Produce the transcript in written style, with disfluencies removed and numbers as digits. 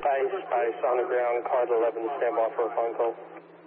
Ice on the ground, card 11, stand by for a phone call.